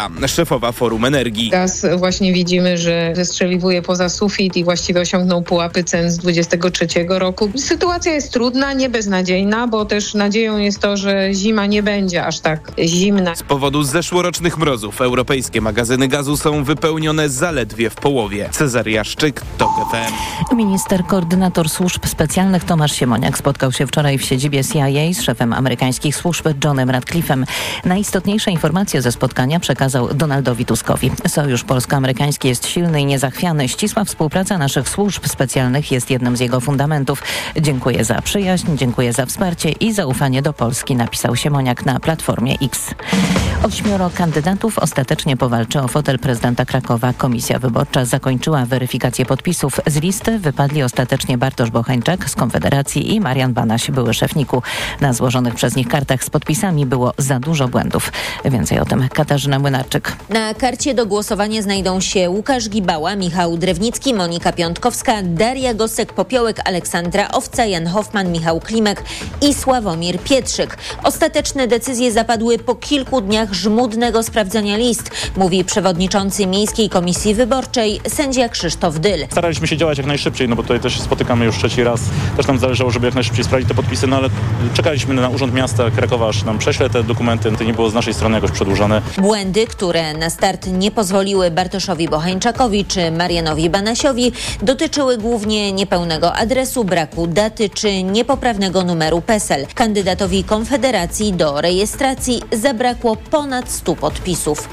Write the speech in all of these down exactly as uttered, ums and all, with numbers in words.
szefowa Forum Energii. Gaz właśnie widzimy, że wystrzeliwuje poza sufit i właściwie osiągnął pułapy cen z dwudziestego trzeciego roku. Sytuacja jest trudna, nie beznadziejna, bo też nadzieją jest to, że zima nie będzie aż tak zimna. Z powodu zeszłorocznych mrozów europejskie magazyny gazu są wypełnione zaledwie w połowie. Cezary Jaszczyk, TOK F M. Minister koordynator służb specjalnych Tomasz Siemoniak spotkał się wczoraj w siedzibie C I A z szefem amerykańskich służb Johnem Ratcliffe'em. Najistotniejsze informacje ze spotkania przekazał Donaldowi Tuskowi. Sojusz polsko-amerykański jest silny i niezachwiany. Ścisła współpraca naszych służb specjalnych jest jednym z jego fundamentów. Dziękuję za przyjaźń, dziękuję za wsparcie i zaufanie do Polski, napisał Siemoniak na Platformie X. Ośmioro kandydatów ostatecznie powalczy o fotel prezydenta Krakowa. Komisja wyborcza zakończyła weryfikację podpisów. Z listy wypadli ostatecznie Bartosz Bocheńczak z Konfederacji i Marian Banaś, były szef N I K-u. Na złożonych przez nich kartach z podpisami było za dużo błędów. Więcej o tym Katarzyna Młynarczyk. Na karcie do głosowania znajdą się Łukasz Gibała, Michał Drewnicki, Monika Piątkowska, Daria Gosek-Popiołek, Aleksandra Owca, Jan Hoffman, Michał Klimek i Sławomir Pietrzyk. Ostateczne decyzje zapadły po kilku dniach żmudnego sprawdzania list, mówi przewodniczący Miejskiej Komisji Wyborczej sędzia Krzysztof Dyl. Staraliśmy się działać jak najszybciej, no bo tutaj też się spotykamy już trzeci raz. Też nam zależało, żeby jak najszybciej sprawdzić te podpisy, no ale czekaliśmy na Urząd Miasta Krakowa, aż nam prześle te dokumenty. To nie było z naszej strony jakoś przedłużone. Błędy, które na start nie pozwoliły Bartoszowi Bocheńczakowi czy Marianowi Banasiowi, dotyczyły głównie niepełnego adresu, braku daty czy niepoprawnego numeru PESEL. Kandydatowi Konfederacji do rejestracji zabrakło ponad stu podpisów.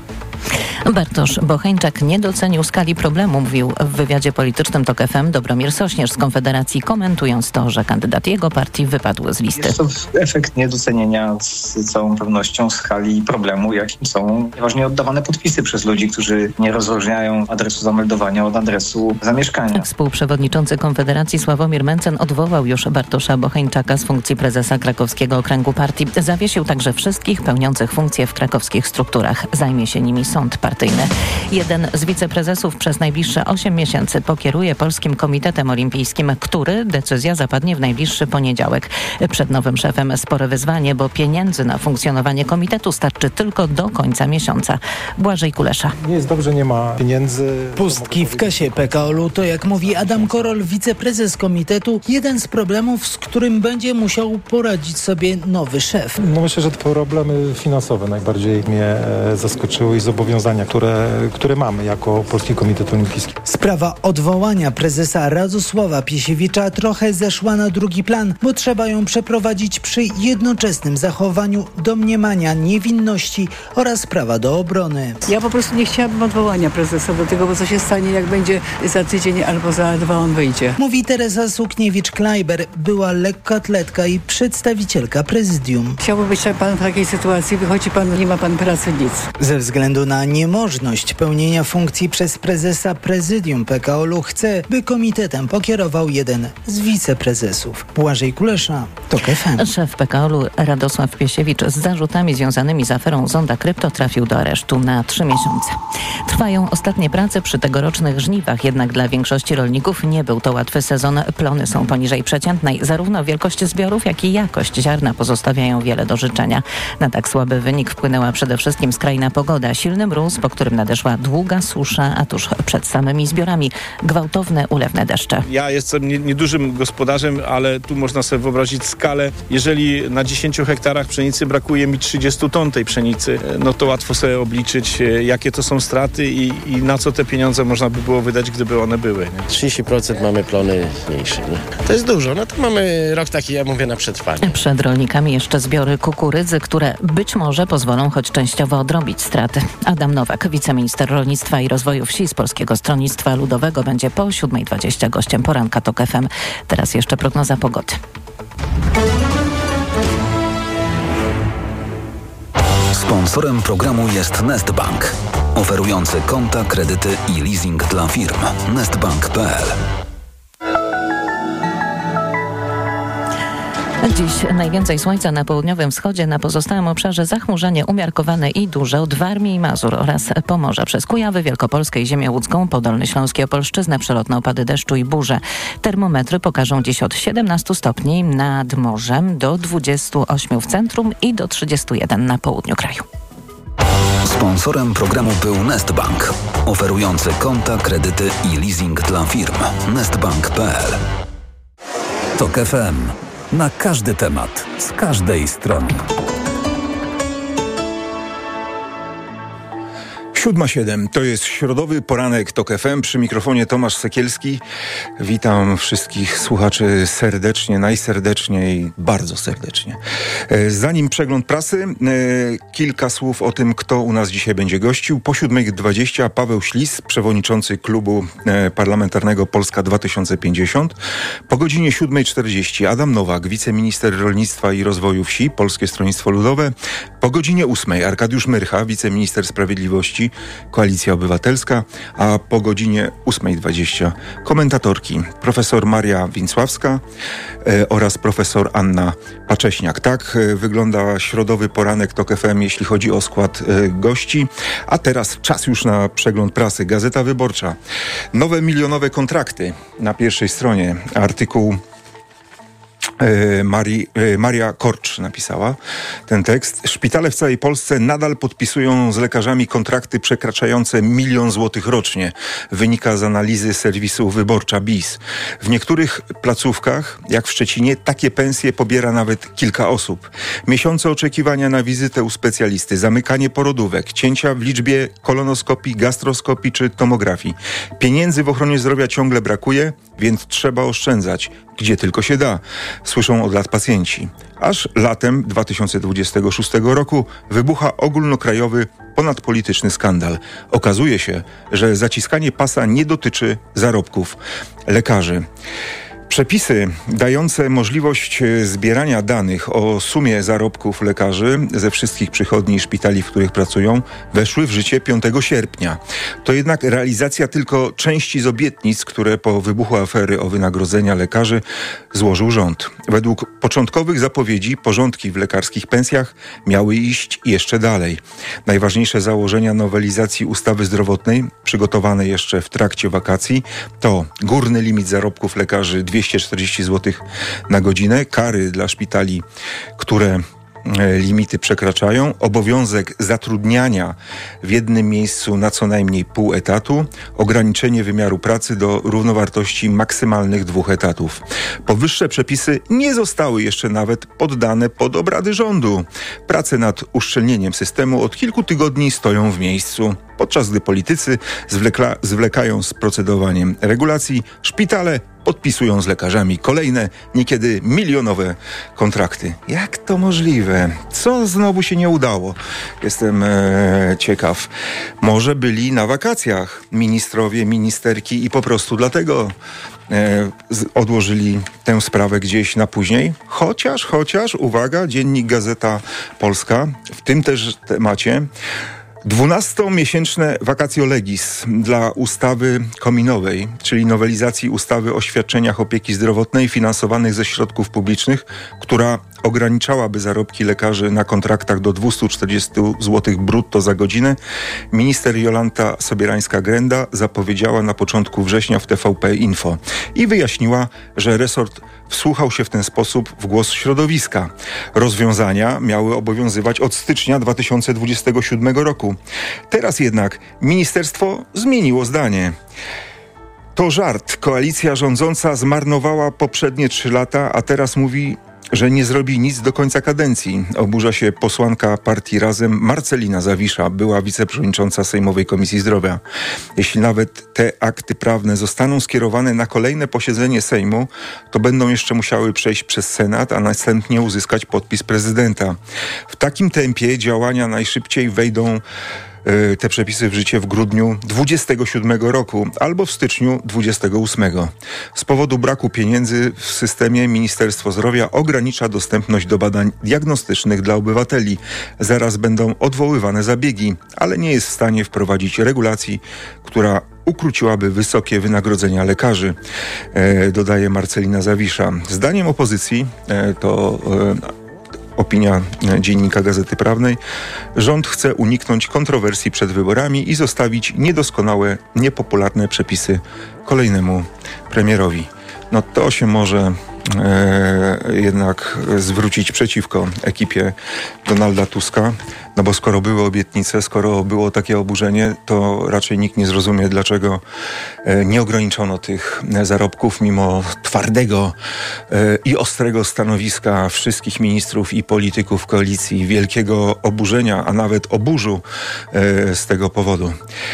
Bartosz Bocheńczak nie docenił skali problemu, mówił w wywiadzie politycznym TOK F M Dobromir Sośnierz z Konfederacji, komentując to, że kandydat jego partii wypadł z listy. Jest to efekt niedocenienia z całą pewnością skali problemu, jakim są nieważnie oddawane podpisy przez ludzi, którzy nie rozróżniają adresu zameldowania od adresu zamieszkania. Współprzewodniczący Konfederacji Sławomir Mencen odwołał już Bartosza Bocheńczaka z funkcji prezesa krakowskiego okręgu partii. Zawiesił także wszystkich pełniących funkcje w krakowskich strukturach. Zajmie się nimi sąd partyjny. Jeden z wiceprezesów przez najbliższe osiem miesięcy pokieruje Polskim Komitetem Olimpijskim, który decyzja zapadnie w najbliższy poniedziałek. Przed nowym szefem spore wyzwanie, bo pieniędzy na funkcjonowanie komitetu starczy tylko do końca miesiąca. Błażej Kulesza. Nie jest dobrze, nie ma pieniędzy. Pustki w kasie P K O L u to, jak mówi Adam Korol, wiceprezes komitetu, jeden z problemów, z którym będzie musiał poradzić sobie nowy szef. No myślę, że te problemy finansowe najbardziej mnie e, zaskoczyły i zobowiązania, które, które mamy jako Polski Komitet Olimpijski. Sprawa odwołania prezesa Radosława Piesiewicza trochę zeszła na drugi plan, bo trzeba ją przeprowadzić przy jednoczesnym zachowaniu domniemania niewinności oraz prawa do obrony. Ja po prostu nie chciałabym odwołania prezesa do tego, bo co się stanie, jak będzie za tydzień albo za dwa on wyjdzie. Mówi Teresa Sukniewicz-Klajber, była lekkoatletka i przedstawicielka prezydium. Chciałby być pan w takiej sytuacji, wychodzi pan, nie ma pan pracy, nic. Ze względu na niemożność pełnienia funkcji przez prezesa prezydium P K O L u chce, by komitetem pokierował jeden z wiceprezesów. Błażej Kulesza, TOK F M. Szef P K O L u Radosław Piesiewicz z zarzutami związanymi z aferą Zonda Krypto trafił do aresztu na trzy miesiące. Trwają ostatnie prace przy tegorocznych żniwach, jednak dla większości rolników nie był to łatwy sezon. Plony są poniżej przeciętnej. Zarówno wielkość zbiorów, jak i jakość ziarna pozostawiają wiele do życzenia. Na tak słaby wynik wpłynęła przede wszystkim skrajna pogoda. Silny mróz, po którym nadeszła długa susza, a tuż przed samymi zbiorami gwałtowne, ulewne deszcze. Ja jestem niedużym gospodarzem, ale tu można sobie wyobrazić skalę. Jeżeli na dziesięciu hektarach pszenicy brakuje mi trzydziestu ton tej pszenicy, no to łatwo sobie obliczyć, jakie to są straty i, i na co te pieniądze można by było wydać, gdyby one były. Nie? trzydzieści procent mamy plony mniejsze. Nie? To jest dużo, no to mamy rok taki, ja mówię, na przetrwanie. Przed rolnikami jeszcze zbiory kukurydzy, które być może pozwolą choć częściowo odrobić straty. Adam Nowak, wiceminister rolnictwa i rozwoju wsi z Polskiego Stronnictwa Ludowego, będzie po siódma dwadzieścia gościem poranka TOK F M. Teraz jeszcze prognoza pogody. Sponsorem programu jest Nestbank, oferujący konta, kredyty i leasing dla firm. nestbank kropka p l. Dziś najwięcej słońca na południowym wschodzie, na pozostałym obszarze zachmurzenie umiarkowane i duże od Warmii i Mazur oraz Pomorza przez Kujawy, Wielkopolskę i Ziemię Łódzką, Podolny Śląski, Opolszczyznę, przelotne opady deszczu i burze. Termometry pokażą dziś od siedemnastu stopni nad morzem do dwudziestu ośmiu w centrum i do trzydziestu jeden na południu kraju. Sponsorem programu był Nestbank, oferujący konta, kredyty i leasing dla firm. nestbank kropka p l. Tok F M. Na każdy temat, z każdej strony. siódma siedem. To jest środowy poranek Tok F M. Przy mikrofonie Tomasz Sekielski. Witam wszystkich słuchaczy serdecznie, najserdeczniej, bardzo serdecznie. Zanim przegląd prasy, kilka słów o tym, kto u nas dzisiaj będzie gościł. Po siódmej dwadzieścia Paweł Ślis, przewodniczący klubu parlamentarnego Polska dwa tysiące pięćdziesiąt. Po godzinie siódmej czterdzieści Adam Nowak, wiceminister rolnictwa i rozwoju wsi, Polskie Stronnictwo Ludowe. Po godzinie ósmej Arkadiusz Myrcha, wiceminister sprawiedliwości, Koalicja Obywatelska, a po godzinie ósmej dwadzieścia komentatorki profesor Maria Wincławska e, oraz profesor Anna Pacześniak. Tak e, wygląda środowy poranek Tok F M, jeśli chodzi o skład e, gości. A teraz czas już na przegląd prasy. Gazeta Wyborcza. Nowe milionowe kontrakty na pierwszej stronie. Artykuł Marii, Maria Korcz napisała ten tekst. Szpitale w całej Polsce nadal podpisują z lekarzami kontrakty przekraczające milion złotych rocznie. Wynika z analizy serwisu Wyborcza B I S. W niektórych placówkach, jak w Szczecinie, takie pensje pobiera nawet kilka osób. Miesiące oczekiwania na wizytę u specjalisty, zamykanie porodówek, cięcia w liczbie kolonoskopii, gastroskopii czy tomografii. Pieniędzy w ochronie zdrowia ciągle brakuje, więc trzeba oszczędzać, gdzie tylko się da. Słyszą od lat pacjenci. Aż latem dwa tysiące dwudziestego szóstego roku wybucha ogólnokrajowy, ponadpolityczny skandal. Okazuje się, że zaciskanie pasa nie dotyczy zarobków lekarzy. Przepisy dające możliwość zbierania danych o sumie zarobków lekarzy ze wszystkich przychodni i szpitali, w których pracują, weszły w życie piątego sierpnia. To jednak realizacja tylko części z obietnic, które po wybuchu afery o wynagrodzenia lekarzy złożył rząd. Według początkowych zapowiedzi porządki w lekarskich pensjach miały iść jeszcze dalej. Najważniejsze założenia nowelizacji ustawy zdrowotnej, przygotowane jeszcze w trakcie wakacji, to górny limit zarobków lekarzy dwieście czterdzieści złotych na godzinę, kary dla szpitali, które limity przekraczają, obowiązek zatrudniania w jednym miejscu na co najmniej pół etatu, ograniczenie wymiaru pracy do równowartości maksymalnych dwóch etatów. Powyższe przepisy nie zostały jeszcze nawet poddane pod obrady rządu. Prace nad uszczelnieniem systemu od kilku tygodni stoją w miejscu. Podczas gdy politycy zwlekla, zwlekają z procedowaniem regulacji, szpitale podpisują z lekarzami kolejne, niekiedy milionowe kontrakty. Jak to możliwe? Co znowu się nie udało? Jestem e, ciekaw. Może byli na wakacjach ministrowie, ministerki i po prostu dlatego e, z, odłożyli tę sprawę gdzieś na później? Chociaż, chociaż, uwaga, dziennik Gazeta Polska w tym też temacie dwunastomiesięczne vacatio legis dla ustawy kominowej, czyli nowelizacji ustawy o świadczeniach opieki zdrowotnej finansowanych ze środków publicznych, która ograniczałaby zarobki lekarzy na kontraktach do dwieście czterdzieści złotych brutto za godzinę. Minister Jolanta Sobierańska-Grenda zapowiedziała na początku września w T V P Info i wyjaśniła, że resort wsłuchał się w ten sposób w głos środowiska. Rozwiązania miały obowiązywać od stycznia dwa tysiące dwudziestego siódmego roku. Teraz jednak ministerstwo zmieniło zdanie. To żart. Koalicja rządząca zmarnowała poprzednie trzy lata, a teraz mówi, że nie zrobi nic do końca kadencji. Oburza się posłanka partii Razem Marcelina Zawisza, była wiceprzewodnicząca Sejmowej Komisji Zdrowia. Jeśli nawet te akty prawne zostaną skierowane na kolejne posiedzenie Sejmu, to będą jeszcze musiały przejść przez Senat, a następnie uzyskać podpis prezydenta. W takim tempie działania najszybciej wejdą te przepisy w życie w grudniu dwudziestego siódmego roku albo w styczniu dwudziestego ósmego. Z powodu braku pieniędzy w systemie Ministerstwo Zdrowia ogranicza dostępność do badań diagnostycznych dla obywateli. Zaraz będą odwoływane zabiegi, ale nie jest w stanie wprowadzić regulacji, która ukróciłaby wysokie wynagrodzenia lekarzy, e, dodaje Marcelina Zawisza. Zdaniem opozycji e, to e, opinia dziennika Gazety Prawnej, rząd chce uniknąć kontrowersji przed wyborami i zostawić niedoskonałe, niepopularne przepisy kolejnemu premierowi. No to się może e, jednak zwrócić przeciwko ekipie Donalda Tuska. No bo skoro były obietnice, skoro było takie oburzenie, to raczej nikt nie zrozumie, dlaczego nie ograniczono tych zarobków mimo twardego i ostrego stanowiska wszystkich ministrów i polityków koalicji, wielkiego oburzenia, a nawet oburzu z tego powodu.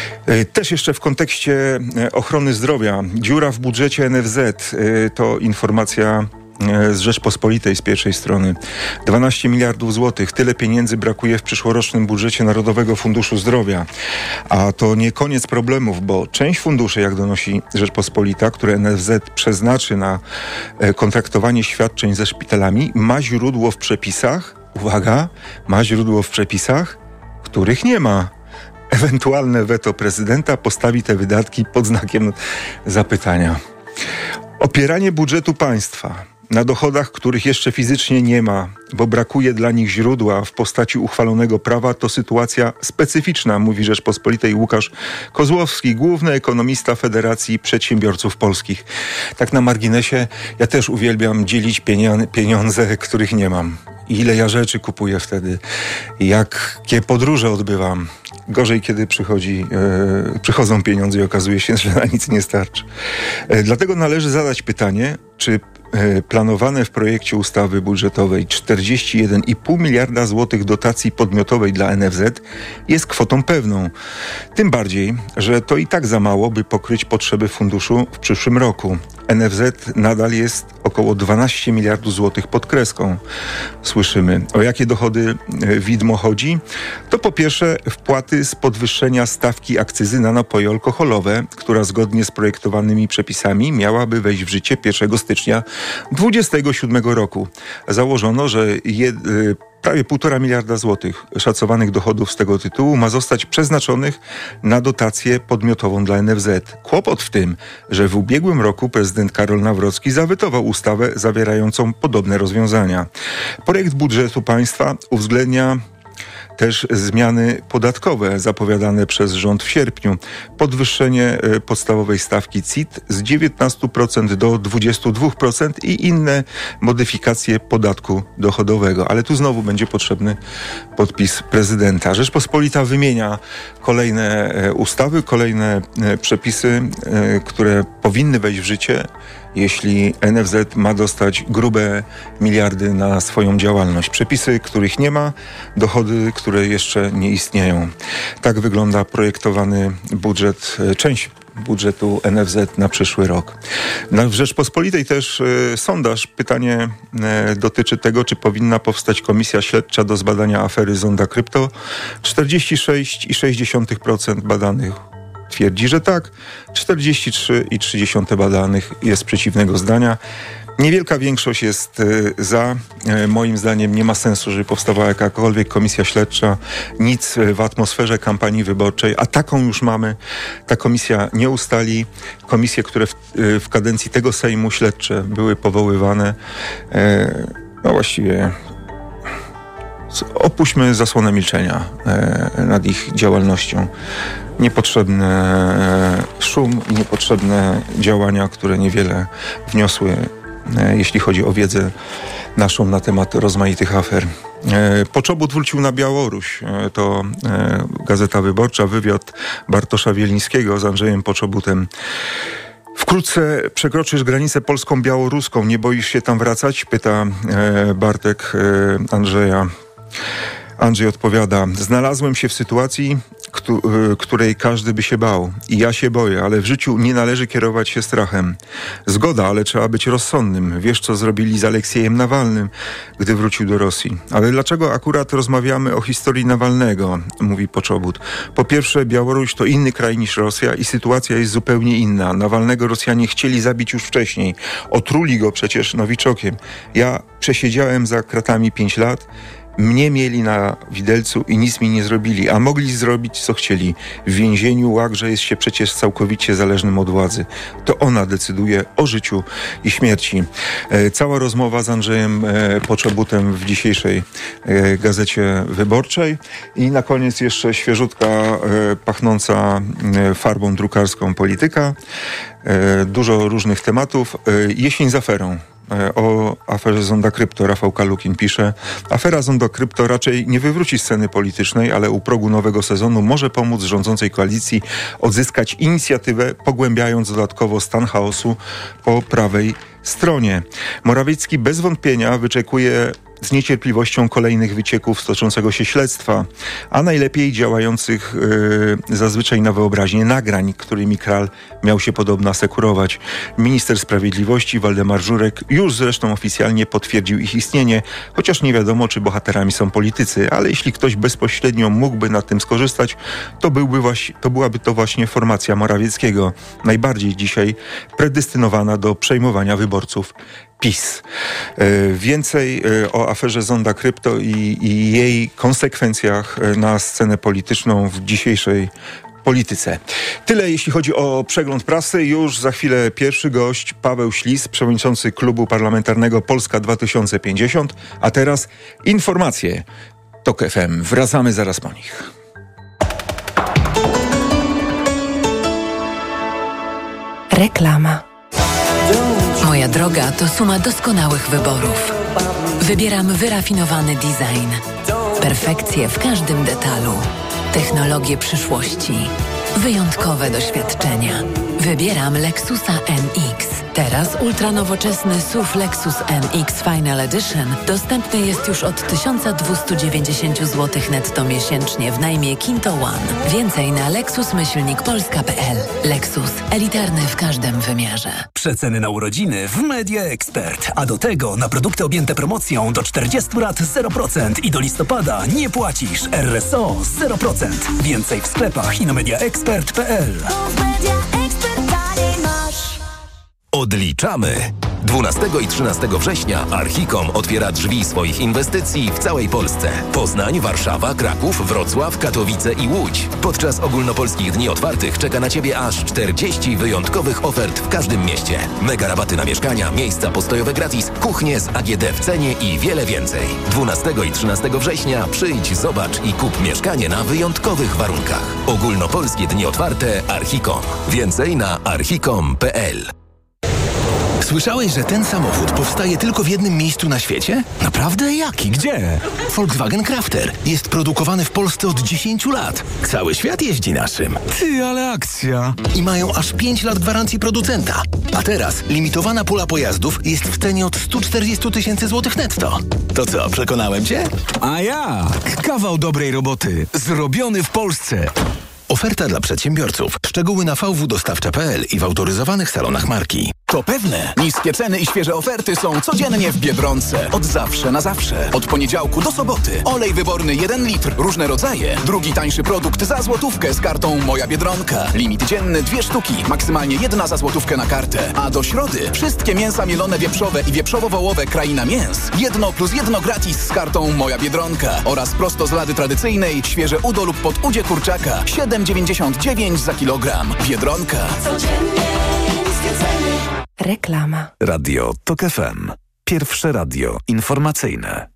Też jeszcze w kontekście ochrony zdrowia. Dziura w budżecie N F Z to informacja z Rzeczpospolitej z pierwszej strony. dwanaście miliardów złotych. Tyle pieniędzy brakuje w przyszłorocznym budżecie Narodowego Funduszu Zdrowia. A to nie koniec problemów, bo część funduszy, jak donosi Rzeczpospolita, które N F Z przeznaczy na kontraktowanie świadczeń ze szpitalami, ma źródło w przepisach, uwaga, ma źródło w przepisach, których nie ma. Ewentualne weto prezydenta postawi te wydatki pod znakiem zapytania. Opieranie budżetu państwa na dochodach, których jeszcze fizycznie nie ma, bo brakuje dla nich źródła w postaci uchwalonego prawa, to sytuacja specyficzna, mówi Rzeczpospolitej Łukasz Kozłowski, główny ekonomista Federacji Przedsiębiorców Polskich. Tak na marginesie, ja też uwielbiam dzielić pieniądze, których nie mam. Ile ja rzeczy kupuję wtedy, jakie podróże odbywam. Gorzej, kiedy przychodzi, e, przychodzą pieniądze i okazuje się, że na nic nie starczy. E, dlatego należy zadać pytanie, czy e, planowane w projekcie ustawy budżetowej czterdzieści jeden i pół miliarda złotych dotacji podmiotowej dla N F Z jest kwotą pewną. Tym bardziej, że to i tak za mało, by pokryć potrzeby funduszu w przyszłym roku. N F Z nadal jest około dwanaście miliardów złotych pod kreską. Słyszymy. O jakie dochody widmo chodzi? To po pierwsze wpłaty z podwyższenia stawki akcyzy na napoje alkoholowe, która zgodnie z projektowanymi przepisami miałaby wejść w życie pierwszego stycznia dwudziestego siódmego roku. Założono, że jed, prawie półtora miliarda złotych szacowanych dochodów z tego tytułu ma zostać przeznaczonych na dotację podmiotową dla N F Z. Kłopot w tym, że w ubiegłym roku prezydent Karol Nawrocki zawetował ustawę zawierającą podobne rozwiązania. Projekt budżetu państwa uwzględnia też zmiany podatkowe zapowiadane przez rząd w sierpniu. Podwyższenie podstawowej stawki C I T z dziewiętnastu procent do dwudziestu dwóch procent i inne modyfikacje podatku dochodowego. Ale tu znowu będzie potrzebny podpis prezydenta. Rzeczpospolita wymienia kolejne ustawy, kolejne przepisy, które powinny wejść w życie, jeśli N F Z ma dostać grube miliardy na swoją działalność. Przepisy, których nie ma, dochody, które jeszcze nie istnieją. Tak wygląda projektowany budżet, część budżetu N F Z na przyszły rok. W Rzeczpospolitej też e, sondaż. Pytanie e, dotyczy tego, czy powinna powstać komisja śledcza do zbadania afery Zonda Krypto. czterdzieści sześć i sześć dziesiątych procent badanych twierdzi, że tak. czterdzieści trzy i trzy dziesiąte procent badanych jest przeciwnego zdania. Niewielka większość jest y, za. Y, moim zdaniem nie ma sensu, żeby powstawała jakakolwiek komisja śledcza. Nic y, w atmosferze kampanii wyborczej, a taką już mamy. Ta komisja nie ustali. Komisje, które w, y, w kadencji tego Sejmu śledcze były powoływane, y, no właściwie opuśćmy zasłonę milczenia y, nad ich działalnością. Niepotrzebny szum i niepotrzebne działania, które niewiele wniosły, jeśli chodzi o wiedzę naszą na temat rozmaitych afer. Poczobut wrócił na Białoruś. To Gazeta Wyborcza, wywiad Bartosza Wielińskiego z Andrzejem Poczobutem. Wkrótce przekroczysz granicę polską-białoruską. Nie boisz się tam wracać? Pyta Bartek Andrzeja. Andrzej odpowiada: znalazłem się w sytuacji, której każdy by się bał. I ja się boję, ale w życiu nie należy kierować się strachem. Zgoda, ale trzeba być rozsądnym. Wiesz, co zrobili z Aleksiejem Nawalnym, gdy wrócił do Rosji. Ale dlaczego akurat rozmawiamy o historii Nawalnego? Mówi Poczobut. Po pierwsze, Białoruś to inny kraj niż Rosja i sytuacja jest zupełnie inna. Nawalnego Rosjanie chcieli zabić już wcześniej. Otruli go przecież nowiczokiem. Ja przesiedziałem za kratami pięć lat. Mnie mieli na widelcu i nic mi nie zrobili, a mogli zrobić, co chcieli. W więzieniu Łagrze jest się przecież całkowicie zależnym od władzy. To ona decyduje o życiu i śmierci. E, cała rozmowa z Andrzejem e, Poczobutem w dzisiejszej e, Gazecie Wyborczej. I na koniec jeszcze świeżutka, e, pachnąca e, farbą drukarską polityka. E, dużo różnych tematów. E, jesień z aferą. O aferze Zonda Krypto Rafał Kalukin pisze: afera Zonda Krypto raczej nie wywróci sceny politycznej, ale u progu nowego sezonu może pomóc rządzącej koalicji odzyskać inicjatywę, pogłębiając dodatkowo stan chaosu po prawej stronie. Morawiecki bez wątpienia wyczekuje z niecierpliwością kolejnych wycieków z toczącego się śledztwa, a najlepiej działających yy, zazwyczaj na wyobraźnię nagrań, którymi Kral miał się podobno asekurować. Minister Sprawiedliwości Waldemar Żurek już zresztą oficjalnie potwierdził ich istnienie, chociaż nie wiadomo, czy bohaterami są politycy, ale jeśli ktoś bezpośrednio mógłby na tym skorzystać, to, byłby właśnie, to byłaby to właśnie formacja Morawieckiego, najbardziej dzisiaj predestynowana do przejmowania wyborców PiS. Więcej o aferze Zonda Krypto i, i jej konsekwencjach na scenę polityczną w dzisiejszej polityce. Tyle jeśli chodzi o przegląd prasy. Już za chwilę pierwszy gość, Paweł Ślis, przewodniczący Klubu Parlamentarnego Polska dwa tysiące pięćdziesiąt. A teraz informacje TOK F M. Wracamy zaraz po nich. Reklama. Moja droga to suma doskonałych wyborów. Wybieram wyrafinowany design, perfekcję w każdym detalu, technologię przyszłości, wyjątkowe doświadczenia. Wybieram Lexusa N X. Teraz ultranowoczesny S U V Lexus N X Final Edition dostępny jest już od tysiąc dwieście dziewięćdziesiąt złotych netto miesięcznie w najmie Kinto One. Więcej na lexus myślnik polska kropka p l. Lexus. Elitarny w każdym wymiarze. Przeceny na urodziny w Media Expert. A do tego na produkty objęte promocją do czterdziestu lat zero procent i do listopada nie płacisz. R S O zero procent. Więcej w sklepach i na media expert kropka p l. Odliczamy! dwunastego i trzynastego września Archicom otwiera drzwi swoich inwestycji w całej Polsce. Poznań, Warszawa, Kraków, Wrocław, Katowice i Łódź. Podczas ogólnopolskich dni otwartych czeka na Ciebie aż czterdzieści wyjątkowych ofert w każdym mieście. Mega rabaty na mieszkania, miejsca postojowe gratis, kuchnie z A G D w cenie i wiele więcej. dwunastego i trzynastego września przyjdź, zobacz i kup mieszkanie na wyjątkowych warunkach. Ogólnopolskie dni otwarte Archicom. Więcej na archicom kropka p l. Słyszałeś, że ten samochód powstaje tylko w jednym miejscu na świecie? Naprawdę? Jaki? Gdzie? Volkswagen Crafter. Jest produkowany w Polsce od dziesięciu lat. Cały świat jeździ naszym. Ty, ale akcja! I mają aż pięć lat gwarancji producenta. A teraz limitowana pula pojazdów jest w cenie od stu czterdziestu tysięcy złotych netto. To co, przekonałem cię? A jak? Kawał dobrej roboty. Zrobiony w Polsce. Oferta dla przedsiębiorców. Szczegóły na v w dostawcza kropka p l i w autoryzowanych salonach marki. To pewne. Niskie ceny i świeże oferty są codziennie w Biedronce. Od zawsze na zawsze. Od poniedziałku do soboty. Olej wyborny jeden litr. Różne rodzaje. Drugi tańszy produkt za złotówkę z kartą Moja Biedronka. Limit dzienny dwie sztuki. Maksymalnie jedna za złotówkę na kartę. A do środy wszystkie mięsa mielone wieprzowe i wieprzowo-wołowe Kraina Mięs. Jedno plus jedno gratis z kartą Moja Biedronka. Oraz prosto z lady tradycyjnej świeże udo lub podudzie kurczaka. siedem dziewięćdziesiąt dziewięć za kilogram. Biedronka. Codziennie niskie ceny. Reklama. Radio TOK F M. Pierwsze radio informacyjne.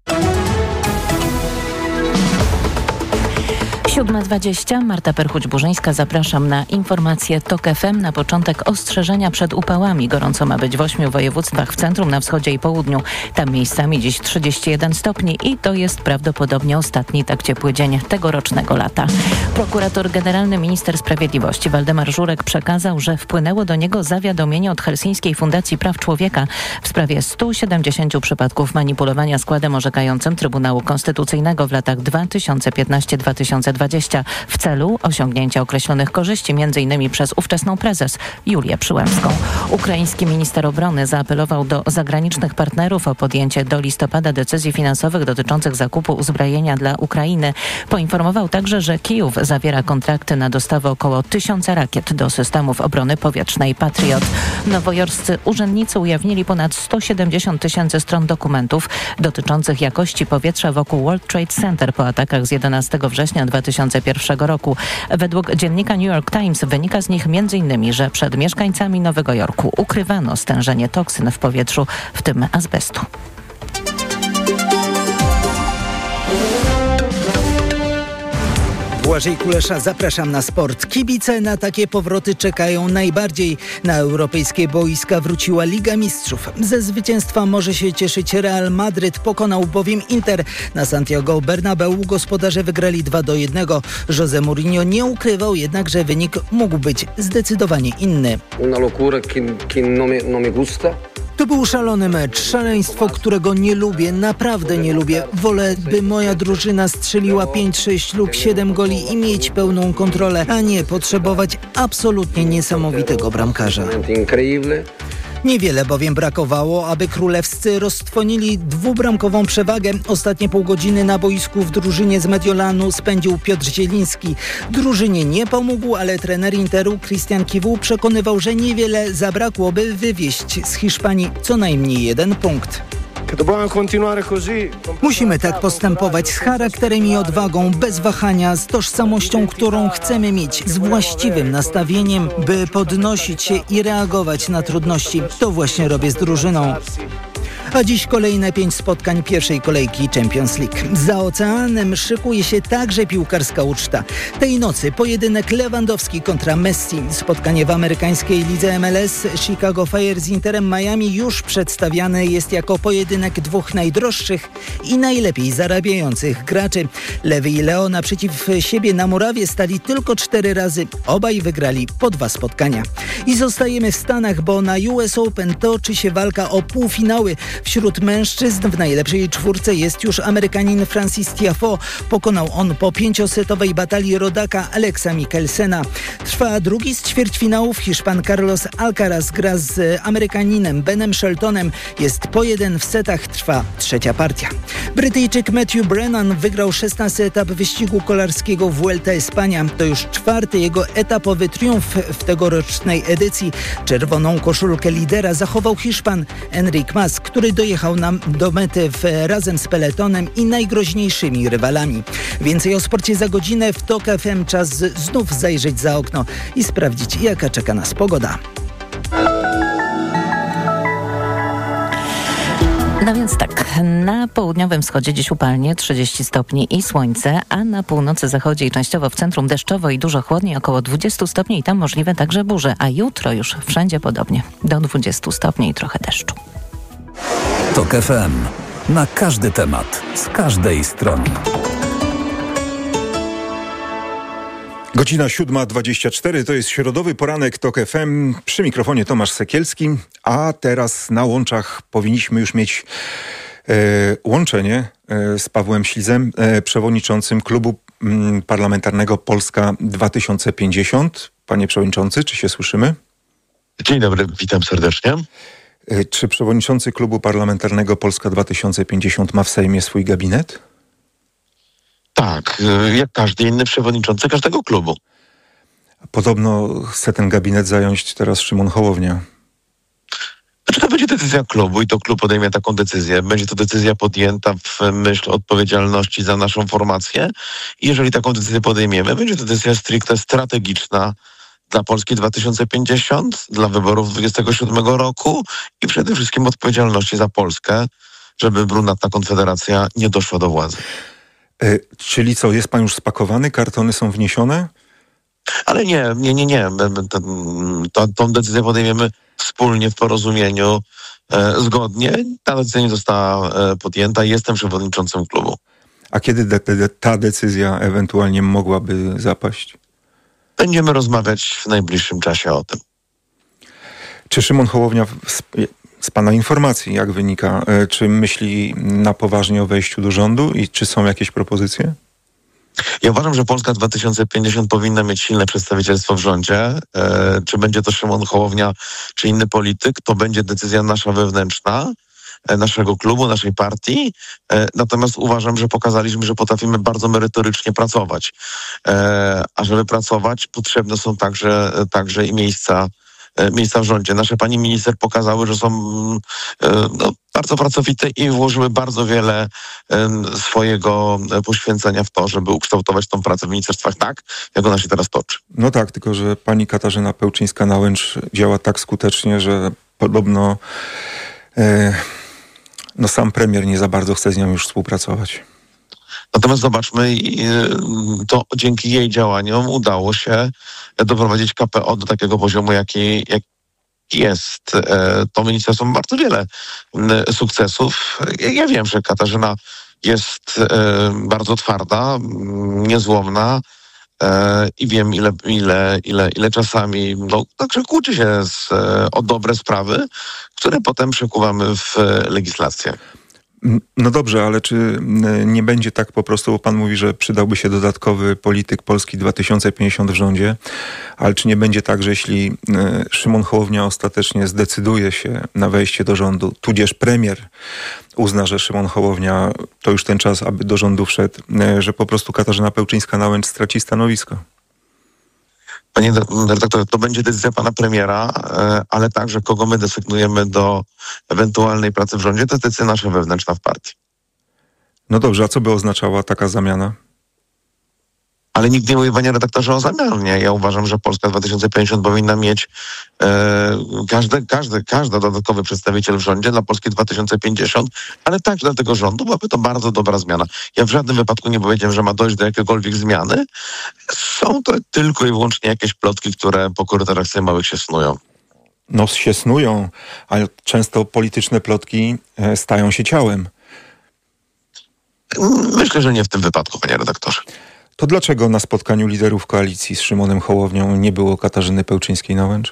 siódma dwadzieścia. Marta Perchuć-Burzyńska. Zapraszam na informacje TOK F M. Na początek ostrzeżenia przed upałami. Gorąco ma być w ośmiu województwach w centrum, na wschodzie i południu. Tam miejscami dziś trzydzieści jeden stopni i to jest prawdopodobnie ostatni tak ciepły dzień tegorocznego lata. Prokurator generalny minister sprawiedliwości Waldemar Żurek przekazał, że wpłynęło do niego zawiadomienie od Helsińskiej Fundacji Praw Człowieka w sprawie stu siedemdziesięciu przypadków manipulowania składem orzekającym Trybunału Konstytucyjnego w latach dwa tysiące piętnaście do dwa tysiące dwudziestego w celu osiągnięcia określonych korzyści, między innymi przez ówczesną prezes Julię Przyłębską. Ukraiński minister obrony zaapelował do zagranicznych partnerów o podjęcie do listopada decyzji finansowych dotyczących zakupu uzbrojenia dla Ukrainy. Poinformował także, że Kijów zawiera kontrakty na dostawę około tysiąca rakiet do systemów obrony powietrznej Patriot. Nowojorscy urzędnicy ujawnili ponad sto siedemdziesiąt tysięcy stron dokumentów dotyczących jakości powietrza wokół World Trade Center po atakach z jedenastego września dwa tysiące pierwszego roku. Według dziennika New York Times wynika z nich między innymi, że przed mieszkańcami Nowego Jorku ukrywano stężenie toksyn w powietrzu, w tym azbestu. W U Błażej Kulesza, zapraszam na sport. Kibice na takie powroty czekają najbardziej. Na europejskie boiska wróciła Liga Mistrzów. Ze zwycięstwa może się cieszyć Real Madryt, pokonał bowiem Inter. Na Santiago Bernabeu gospodarze wygrali dwa do jednego. José Mourinho nie ukrywał jednak, że wynik mógł być zdecydowanie inny. Una locura que, que no me, no me gusta. To był szalony mecz, szaleństwo, którego nie lubię, naprawdę nie lubię. Wolę, by moja drużyna strzeliła pięć, sześć lub siedem goli i mieć pełną kontrolę, a nie potrzebować absolutnie niesamowitego bramkarza. Niewiele bowiem brakowało, aby królewscy roztrwonili dwubramkową przewagę. Ostatnie pół godziny na boisku w drużynie z Mediolanu spędził Piotr Zieliński. Drużynie nie pomógł, ale trener Interu Christian Kiwu przekonywał, że niewiele zabrakłoby wywieźć z Hiszpanii co najmniej jeden punkt. Musimy tak postępować z charakterem i odwagą, bez wahania, z tożsamością, którą chcemy mieć, z właściwym nastawieniem, by podnosić się i reagować na trudności. To właśnie robię z drużyną. A dziś kolejne pięć spotkań pierwszej kolejki Champions League. Za oceanem szykuje się także piłkarska uczta. Tej nocy pojedynek Lewandowski kontra Messi. Spotkanie w amerykańskiej lidze M L S Chicago Fire z Interem Miami już przedstawiane jest jako pojedynek dwóch najdroższych i najlepiej zarabiających graczy. Lewy i Leo naprzeciw siebie na murawie stali tylko cztery razy. Obaj wygrali po dwa spotkania. I zostajemy w Stanach, bo na U S Open toczy się walka o półfinały. Wśród mężczyzn w najlepszej czwórce jest już Amerykanin Francis Tiafoe. Pokonał on po pięciosetowej batalii rodaka Alexa Mikkelsena. Trwa drugi z ćwierćfinałów. Hiszpan Carlos Alcaraz gra z Amerykaninem Benem Sheltonem. Jest po jeden w setach. Trwa trzecia partia. Brytyjczyk Matthew Brennan wygrał szesnasty etap wyścigu kolarskiego w Vuelta Espania. To już czwarty jego etapowy triumf w tegorocznej edycji. Czerwoną koszulkę lidera zachował Hiszpan Enric Mas, który dojechał nam do mety w, razem z peletonem i najgroźniejszymi rywalami. Więcej o sporcie za godzinę. W TOK F M czas znów zajrzeć za okno i sprawdzić, jaka czeka nas pogoda. No więc tak, na południowym wschodzie dziś upalnie trzydzieści stopni i słońce, a na północy zachodzie i częściowo w centrum deszczowo i dużo chłodniej, około dwadzieścia stopni i tam możliwe także burze, a jutro już wszędzie podobnie, do dwudziestu stopni i trochę deszczu. TOK F M. Na każdy temat, z każdej strony. Godzina siódma dwadzieścia cztery, to jest środowy poranek TOK F M. Przy mikrofonie Tomasz Sekielski, a teraz na łączach powinniśmy już mieć e, łączenie e, z Pawłem Ślizem, e, przewodniczącym Klubu m, Parlamentarnego Polska dwa tysiące pięćdziesiąt. Panie przewodniczący, czy się słyszymy? Dzień dobry, witam serdecznie. E, czy przewodniczący Klubu Parlamentarnego Polska dwa tysiące pięćdziesiąt ma w Sejmie swój gabinet? Tak, jak każdy inny przewodniczący każdego klubu. Podobno chce ten gabinet zająć teraz Szymon Hołownia. Znaczy to będzie decyzja klubu i to klub podejmie taką decyzję. Będzie to decyzja podjęta w myśl odpowiedzialności za naszą formację. I jeżeli taką decyzję podejmiemy, będzie to decyzja stricte strategiczna dla Polski dwa tysiące pięćdziesiąt, dla wyborów dwudziestego siódmego roku i przede wszystkim odpowiedzialności za Polskę, żeby brunatna Konfederacja nie doszła do władzy. E, czyli co, jest pan już spakowany? Kartony są wniesione? Ale nie, nie, nie, nie. To, to, tą decyzję podejmiemy wspólnie w porozumieniu, e, zgodnie. Ta decyzja nie została e, podjęta i jestem przewodniczącym klubu. A kiedy de, de, ta decyzja ewentualnie mogłaby zapaść? Będziemy rozmawiać w najbliższym czasie o tym. Czy Szymon Hołownia, z, z pana informacji, jak wynika, e, czy myśli na poważnie o wejściu do rządu i czy są jakieś propozycje? Ja uważam, że Polska dwa tysiące pięćdziesiąt powinna mieć silne przedstawicielstwo w rządzie. E, czy będzie to Szymon Hołownia, czy inny polityk, to będzie decyzja nasza wewnętrzna, e, naszego klubu, naszej partii. E, natomiast uważam, że pokazaliśmy, że potrafimy bardzo merytorycznie pracować. E, a żeby pracować, potrzebne są także, także i miejsca miejsca w rządzie. Nasze pani minister pokazały, że są no, bardzo pracowite i włożyły bardzo wiele swojego poświęcenia w to, żeby ukształtować tą pracę w ministerstwach tak, jak ona się teraz toczy. No tak, tylko że pani Katarzyna Pełczyńska-Nałęcz działa tak skutecznie, że podobno e, no sam premier nie za bardzo chce z nią już współpracować. Natomiast zobaczmy, to dzięki jej działaniom udało się doprowadzić K P O do takiego poziomu, jaki, jaki jest. To ministerstwo ma bardzo wiele sukcesów. Ja wiem, że Katarzyna jest bardzo twarda, niezłomna i wiem, ile, ile, ile, ile czasami no, także kłóci się z, o dobre sprawy, które potem przekuwamy w legislację. No dobrze, ale czy nie będzie tak po prostu, bo pan mówi, że przydałby się dodatkowy polityk Polski dwa tysiące pięćdziesiąt w rządzie, ale czy nie będzie tak, że jeśli Szymon Hołownia ostatecznie zdecyduje się na wejście do rządu, tudzież premier uzna, że Szymon Hołownia to już ten czas, aby do rządu wszedł, że po prostu Katarzyna Pełczyńska-Nałęcz straci stanowisko? Panie redaktorze, to będzie decyzja pana premiera, ale także kogo my desygnujemy do ewentualnej pracy w rządzie, to jest decyzja nasza wewnętrzna w partii. No dobrze, a co by oznaczała taka zamiana? Ale nikt nie mówi, panie redaktorze, o zamianie. Ja uważam, że Polska dwa tysiące pięćdziesiąt powinna mieć e, każdy, każdy, każdy dodatkowy przedstawiciel w rządzie dla Polski dwa tysiące pięćdziesiąt, ale także dla tego rządu byłaby to bardzo dobra zmiana. Ja w żadnym wypadku nie powiedziałem, że ma dojść do jakiejkolwiek zmiany. Są to tylko i wyłącznie jakieś plotki, które po korytarzach sejmowych się snują. No się snują, ale często polityczne plotki stają się ciałem. Myślę, że nie w tym wypadku, panie redaktorze. To dlaczego na spotkaniu liderów koalicji z Szymonem Hołownią nie było Katarzyny Pełczyńskiej-Nałęcz?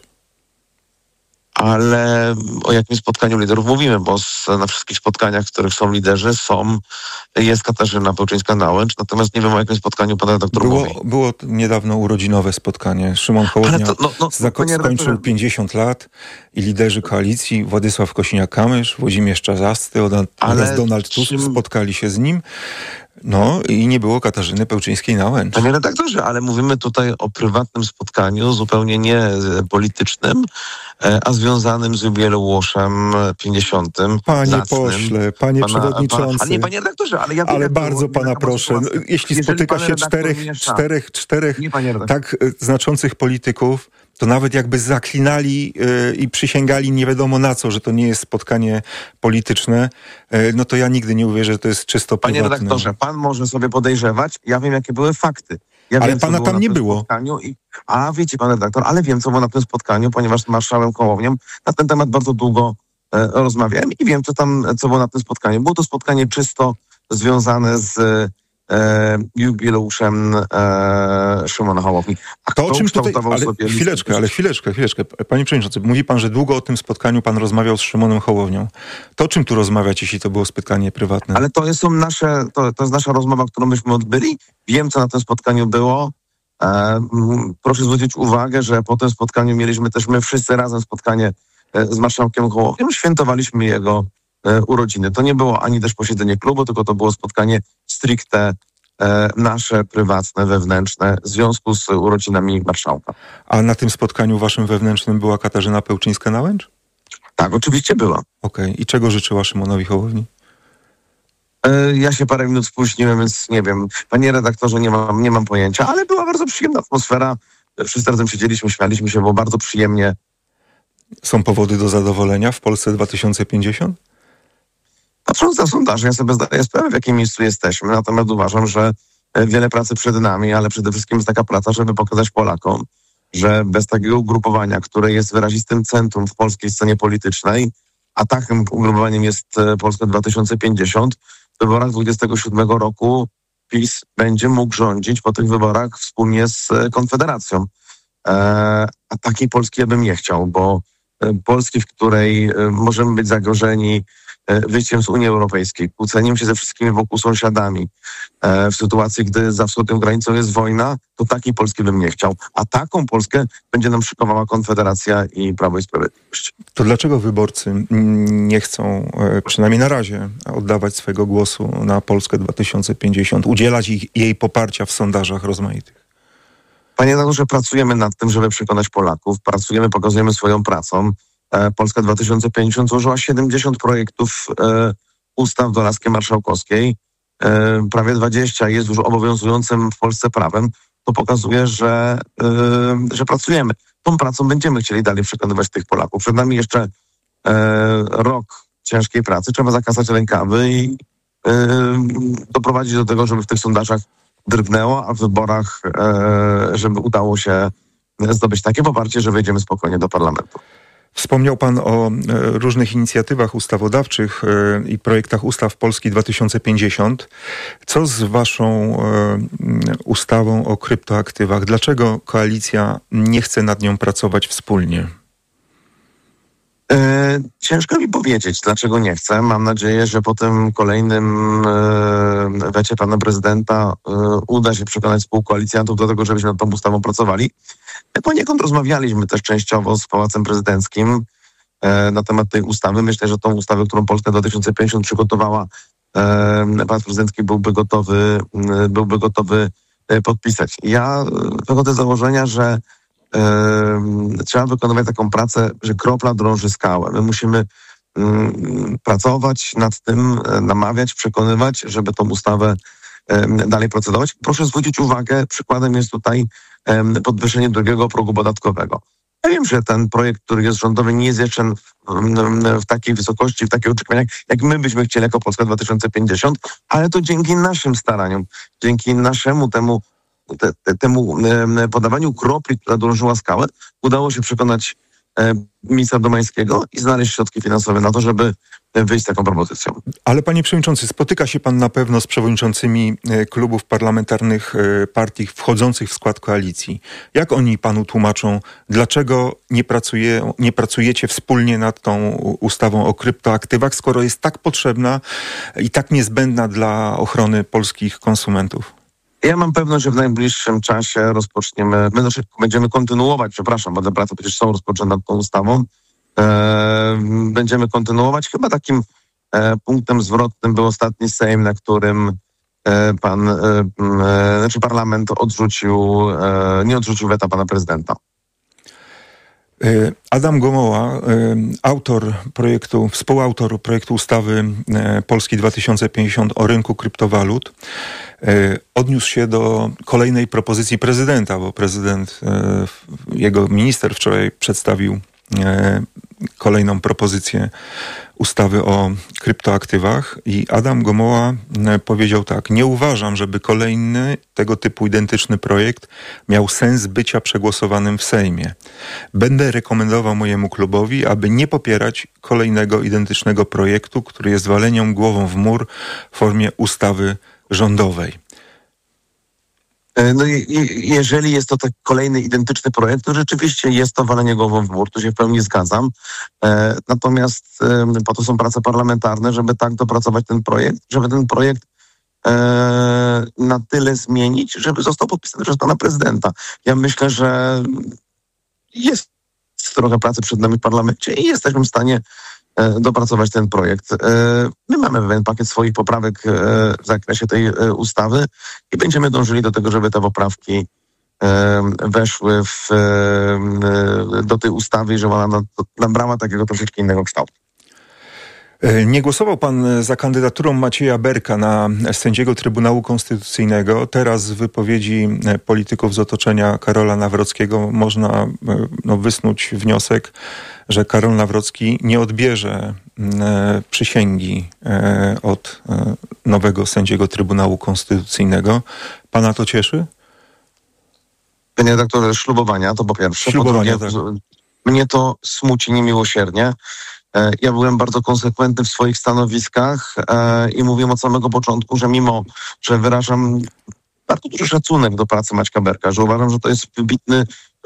Ale o jakim spotkaniu liderów mówimy, bo z, na wszystkich spotkaniach, w których są liderzy, są, jest Katarzyna Pełczyńska-Nałęcz, natomiast nie wiem, o jakim spotkaniu pan redaktor było, mówi. Było niedawno urodzinowe spotkanie. Szymon Hołownia to, no, no, zako- skończył pięćdziesiąt lat i liderzy koalicji, Władysław Kosiniak-Kamysz, Włodzimierz Czarzasty oraz Donald Tusk czym... spotkali się z nim. No i nie było Katarzyny Pełczyńskiej-Nałęcz. Panie redaktorze, ale mówimy tutaj o prywatnym spotkaniu, zupełnie nie politycznym, a związanym z jubileuszem pięćdziesiątym. Panie zacnym. pośle, panie pana, przewodniczący. Pana, ale nie, panie redaktorze, ale ja... Ale bardzo pana proszę, no, jeśli spotyka się czterech, czterech, czterech nie, tak znaczących polityków, to nawet jakby zaklinali yy, i przysięgali nie wiadomo na co, że to nie jest spotkanie polityczne, yy, no to ja nigdy nie uwierzę, że to jest czysto prywatne. Panie prywatne. redaktorze, pan może sobie podejrzewać, ja wiem, jakie były fakty. Ja ale wiem, pana było tam nie było. I, a wiecie, pan redaktor, ale wiem, co było na tym spotkaniu, ponieważ z marszałem Hołownią na ten temat bardzo długo e, rozmawiałem i wiem, co tam, co było na tym spotkaniu. Było to spotkanie czysto związane z e, jubileuszem e, Szymona Hołowni. A to o czym tutaj, ale sobie chwileczkę, list... ale chwileczkę, chwileczkę. Panie przewodniczący, mówi pan, że długo o tym spotkaniu pan rozmawiał z Szymonem Hołownią. To o czym tu rozmawiać, jeśli to było spotkanie prywatne? Ale to są nasze, to, to jest nasza rozmowa, którą myśmy odbyli. Wiem, co na tym spotkaniu było. E, proszę zwrócić uwagę, że po tym spotkaniu mieliśmy też my wszyscy razem spotkanie e, z marszałkiem Hołownią. Świętowaliśmy jego e, urodziny. To nie było ani też posiedzenie klubu, tylko to było spotkanie stricte e, nasze, prywatne, wewnętrzne w związku z urodzinami marszałka. A na tym spotkaniu waszym wewnętrznym była Katarzyna Pełczyńska-Nałęcz? Tak, oczywiście była. Okej. Okay. I czego życzyła Szymonowi Hołowni? Ja się parę minut spóźniłem, więc nie wiem. Panie redaktorze, nie mam, nie mam pojęcia, ale była bardzo przyjemna atmosfera. Wszyscy razem siedzieliśmy, śmialiśmy się, było bardzo przyjemnie. Są powody do zadowolenia w Polsce dwa tysiące pięćdziesiąt? Patrząc na sondaże, ja sobie zdaję sprawę, w jakim miejscu jesteśmy, natomiast uważam, że wiele pracy przed nami, ale przede wszystkim jest taka praca, żeby pokazać Polakom, że bez takiego ugrupowania, które jest wyrazistym centrum w polskiej scenie politycznej, a takim ugrupowaniem jest Polska dwa tysiące pięćdziesiąt, w wyborach dwudziestego siódmego roku PiS będzie mógł rządzić po tych wyborach wspólnie z Konfederacją. E, a takiej Polski ja bym nie chciał, bo Polski, w której możemy być zagrożeni wyjściem z Unii Europejskiej, kłóceniem się ze wszystkimi wokół sąsiadami, e, w sytuacji, gdy za wschodnią granicą jest wojna, to takiej Polski bym nie chciał. A taką Polskę będzie nam szykowała Konfederacja i Prawo i Sprawiedliwość. To dlaczego wyborcy nie chcą, przynajmniej na razie, oddawać swojego głosu na Polskę dwa tysiące pięćdziesiąt, udzielać ich, jej poparcia w sondażach rozmaitych? Panie redaktorze, pracujemy nad tym, żeby przekonać Polaków. Pracujemy, pokazujemy swoją pracą. Polska dwa tysiące pięćdziesiąt złożyła siedemdziesiąt projektów e, ustaw do laski marszałkowskiej. E, prawie dwadzieścia jest już obowiązującym w Polsce prawem. To pokazuje, że, e, że pracujemy. Tą pracą będziemy chcieli dalej przekonywać tych Polaków. Przed nami jeszcze e, rok ciężkiej pracy. Trzeba zakasać rękawy i doprowadzić do tego, żeby w tych sondażach drgnęło, a w wyborach, żeby udało się zdobyć takie poparcie, że wejdziemy spokojnie do parlamentu. Wspomniał pan o różnych inicjatywach ustawodawczych i projektach ustaw Polski dwa tysiące pięćdziesiąt. Co z waszą ustawą o kryptoaktywach? Dlaczego koalicja nie chce nad nią pracować wspólnie? E, ciężko mi powiedzieć, dlaczego nie chcę. Mam nadzieję, że po tym kolejnym e, wecie pana prezydenta e, uda się przekonać współkoalicjantów do tego, żebyśmy nad tą ustawą pracowali. My poniekąd rozmawialiśmy też częściowo z Pałacem Prezydenckim e, na temat tej ustawy. Myślę, że tą ustawę, którą Polska dwa tysiące pięćdziesiąt przygotowała, e, Pałac Prezydencki byłby gotowy, e, byłby gotowy e, podpisać. Ja wychodzę z założenia, że Yy, trzeba wykonywać taką pracę, że kropla drąży skałę. My musimy yy, pracować nad tym, yy, namawiać, przekonywać, żeby tą ustawę yy, dalej procedować. Proszę zwrócić uwagę, przykładem jest tutaj yy, podwyższenie drugiego progu podatkowego. Ja wiem, że ten projekt, który jest rządowy, nie jest jeszcze w, w, w takiej wysokości, w takich oczekiwaniach, jak my byśmy chcieli jako Polska dwa tysiące pięćdziesiąt, ale to dzięki naszym staraniom, dzięki naszemu temu Te, te, temu e, podawaniu kropli, która drążyła skałę, udało się przekonać e, ministra Domańskiego i znaleźć środki finansowe na to, żeby wyjść z taką propozycją. Ale panie przewodniczący, spotyka się pan na pewno z przewodniczącymi klubów parlamentarnych partii wchodzących w skład koalicji. Jak oni panu tłumaczą, dlaczego nie, pracuje, nie pracujecie wspólnie nad tą ustawą o kryptoaktywach, skoro jest tak potrzebna i tak niezbędna dla ochrony polskich konsumentów? Ja mam pewność, że w najbliższym czasie rozpoczniemy, my znaczy będziemy kontynuować, przepraszam, bo te prace przecież są rozpoczęte nad tą ustawą, e, będziemy kontynuować. Chyba takim e, punktem zwrotnym był ostatni Sejm, na którym e, pan, e, e, znaczy parlament odrzucił, e, nie odrzucił weta pana prezydenta. Adam Gomoła, autor projektu, współautor projektu ustawy Polski dwa tysiące pięćdziesiąt o rynku kryptowalut, odniósł się do kolejnej propozycji prezydenta, bo prezydent, jego minister wczoraj przedstawił kolejną propozycję ustawy o kryptoaktywach i Adam Gomoła powiedział tak: nie uważam, żeby kolejny tego typu identyczny projekt miał sens bycia przegłosowanym w Sejmie. Będę rekomendował mojemu klubowi, aby nie popierać kolejnego identycznego projektu, który jest waleniem głową w mur w formie ustawy rządowej. No i, i jeżeli jest to tak kolejny identyczny projekt, to rzeczywiście jest to walenie głową w mur, tu się w pełni zgadzam. E, natomiast e, po to są prace parlamentarne, żeby tak dopracować ten projekt, żeby ten projekt e, na tyle zmienić, żeby został podpisany przez pana prezydenta. Ja myślę, że jest trochę pracy przed nami w parlamencie i jesteśmy w stanie dopracować ten projekt. My mamy pewien pakiet swoich poprawek w zakresie tej ustawy i będziemy dążyli do tego, żeby te poprawki weszły w, do tej ustawy i żeby ona nabrała takiego troszeczkę innego kształtu. Nie głosował pan za kandydaturą Macieja Berka na sędziego Trybunału Konstytucyjnego. Teraz z wypowiedzi polityków z otoczenia Karola Nawrockiego można no, wysnuć wniosek, że Karol Nawrocki nie odbierze e, przysięgi e, od e, nowego sędziego Trybunału Konstytucyjnego. Pana to cieszy? Panie redaktorze, ślubowania to po pierwsze. Ślubowania, po drugie, tak. Mnie to smuci niemiłosiernie. E, ja byłem bardzo konsekwentny w swoich stanowiskach e, i mówiłem od samego początku, że mimo, że wyrażam bardzo duży szacunek do pracy Maćka Berka, że uważam, że to jest wybitny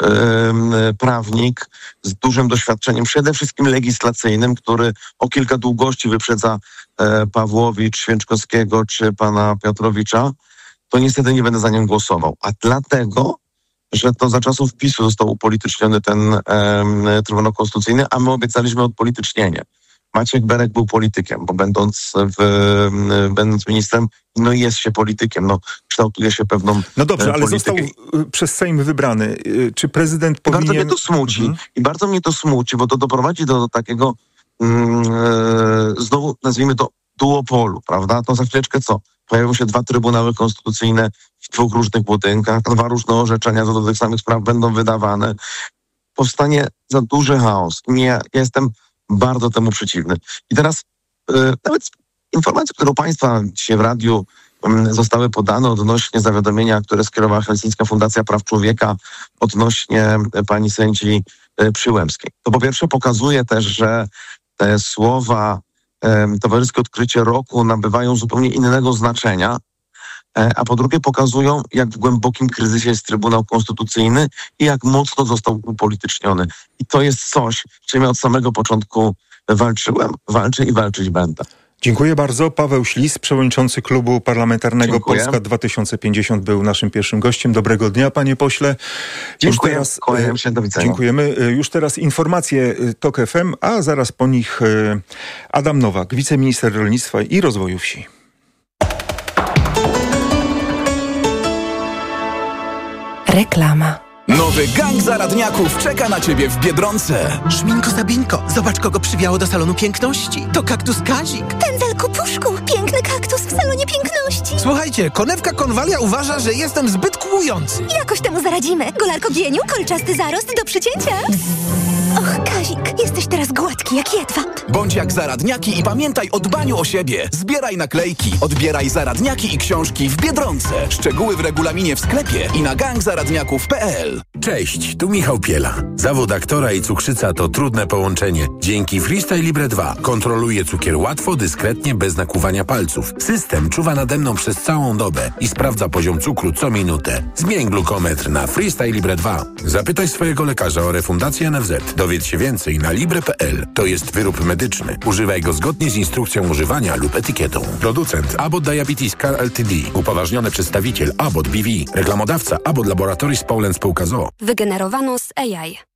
prawnik z dużym doświadczeniem, przede wszystkim legislacyjnym, który o kilka długości wyprzedza Pawłowicz, Święczkowskiego czy pana Piotrowicza, to niestety nie będę za nim głosował. A dlatego, że to za czasów PiSu został upolityczniony ten um, Trybunał Konstytucyjny, a my obiecaliśmy odpolitycznienie. Maciek Berek był politykiem, bo będąc, w, będąc ministrem, no jest się politykiem, no kształtuje się pewną No dobrze, ale politykę. został przez Sejm wybrany. Czy prezydent I powinien... Bardzo mnie to smuci. Mhm. I bardzo mnie to smuci, bo to doprowadzi do, do takiego mm, e, znowu nazwijmy to duopolu, prawda? To za chwileczkę co? Pojawią się dwa trybunały konstytucyjne w dwóch różnych budynkach, dwa różne orzeczenia co do tych samych spraw będą wydawane. Powstanie za duży chaos. Nie, ja jestem bardzo temu przeciwny. I teraz e, nawet Informacje, które u Państwa dzisiaj w radiu zostały podane odnośnie zawiadomienia, które skierowała Helsińska Fundacja Praw Człowieka odnośnie pani sędzi Przyłębskiej. To po pierwsze pokazuje też, że te słowa towarzyskie odkrycie roku nabywają zupełnie innego znaczenia, a po drugie pokazują, jak w głębokim kryzysie jest Trybunał Konstytucyjny i jak mocno został upolityczniony. I to jest coś, czym ja od samego początku walczyłem, walczę i walczyć będę. Dziękuję bardzo. Paweł Ślis, przewodniczący Klubu Parlamentarnego Dziękuję. Polska dwa tysiące pięćdziesiąt, był naszym pierwszym gościem. Dobrego dnia, panie pośle. Już Dziękuję. teraz, Kłaniam się, do widzenia. Dziękujemy. Już teraz informacje TOK F M, a zaraz po nich Adam Nowak, wiceminister rolnictwa i rozwoju wsi. Reklama. Nowy gang zaradniaków czeka na ciebie w Biedronce. Szminko Sabinko, zobacz kogo przywiało do salonu piękności. To kaktus Kazik. Pędzelku Puszku, piękny kaktus w salonie piękności. Słuchajcie, konewka Konwalia uważa, że jestem zbyt kłujący. Jakoś temu zaradzimy. Golarko Gieniu, kolczasty zarost do przycięcia. Och, Kazik, jesteś teraz gładki jak jedwab. Bądź jak zaradniaki i pamiętaj o dbaniu o siebie. Zbieraj naklejki, odbieraj zaradniaki i książki w Biedronce. Szczegóły w regulaminie w sklepie i na gang zaradniaków kropka p l. Cześć, tu Michał Piela. Zawód aktora i cukrzyca to trudne połączenie. Dzięki Freestyle Libre dwa kontroluję cukier łatwo, dyskretnie, bez nakłuwania palców. System czuwa nade mną przez całą dobę i sprawdza poziom cukru co minutę. Zmień glukometr na Freestyle Libre dwa. Zapytaj swojego lekarza o refundację N F Z. Dowiedz się więcej na libre kropka p l. To jest wyrób medyczny. Używaj go zgodnie z instrukcją używania lub etykietą. Producent Abbott Diabetes Care Ltd. Upoważniony przedstawiciel Abbott B V. Reklamodawca Abbott Laboratories Poland Spółka z o o. Wygenerowano z A I.